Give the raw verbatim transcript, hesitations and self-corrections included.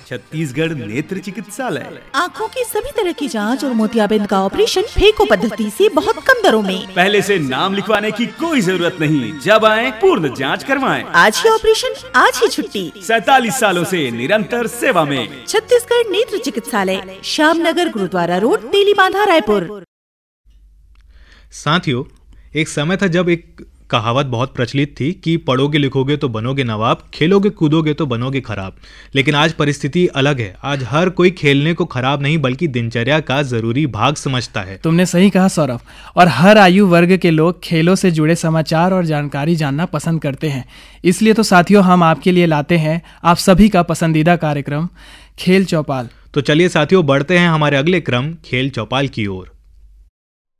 छत्तीसगढ़ नेत्र चिकित्सालय। आँखों की सभी तरह की जांच और मोतियाबिंद का ऑपरेशन फेको पद्धति से बहुत कम दरों में। पहले से नाम लिखवाने की कोई जरूरत नहीं, जब आए पूर्ण जांच करवाएं। आज ही ऑपरेशन, आज ही छुट्टी। सैतालीस सालों से निरंतर सेवा में छत्तीसगढ़ नेत्र चिकित्सालय, श्यामनगर, गुरुद्वारा रोड, तेलीबांधा, रायपुर। साथियों, एक समय था जब एक कहावत बहुत प्रचलित थी कि पढ़ोगे लिखोगे तो बनोगे नवाब, खेलोगे कूदोगे तो बनोगे खराब। लेकिन आज परिस्थिति अलग है। आज हर कोई खेलने को खराब नहीं बल्कि दिनचर्या का जरूरी भाग समझता है। तुमने सही कहा सौरभ। और हर आयु वर्ग के लोग खेलों से जुड़े समाचार और जानकारी जानना पसंद करते हैं। इसलिए तो साथियों, हम आपके लिए लाते हैं आप सभी का पसंदीदा कार्यक्रम खेल चौपाल। तो चलिए साथियों, बढ़ते हैं हमारे अगले क्रम खेल चौपाल की ओर।